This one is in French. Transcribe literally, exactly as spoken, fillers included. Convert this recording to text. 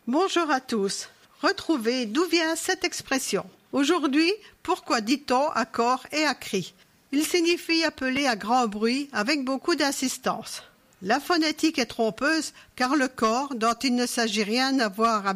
Bonjour à tous. Retrouvez d'où vient cette expression. Aujourd'hui, pourquoi dit-on à corps et à cri? Il signifie appeler à grand bruit avec beaucoup d'insistance. La phonétique est trompeuse car le corps, dont il ne s'agit rien à voir